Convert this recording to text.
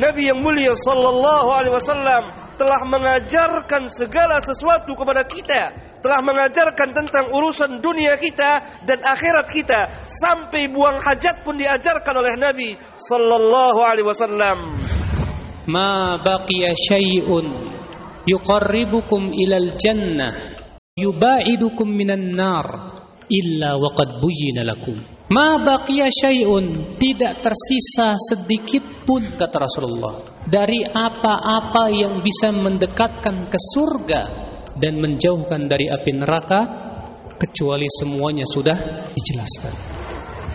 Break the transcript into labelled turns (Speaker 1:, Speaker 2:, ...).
Speaker 1: Nabi yang mulia sallallahu alaihi wasallam telah mengajarkan segala sesuatu kepada kita, telah mengajarkan tentang urusan dunia kita dan akhirat kita, sampai buang hajat pun diajarkan oleh Nabi sallallahu alaihi wasallam.
Speaker 2: Ma baqiya syai'un yuqarribukum ilal jannah yubaidukum minan nar illa waqad buyyina lakum. Ma baqiya syai'un, tidak tersisa sedikit pun, kata Rasulullah, dari apa-apa yang bisa mendekatkan ke surga dan menjauhkan dari api neraka, kecuali semuanya sudah dijelaskan.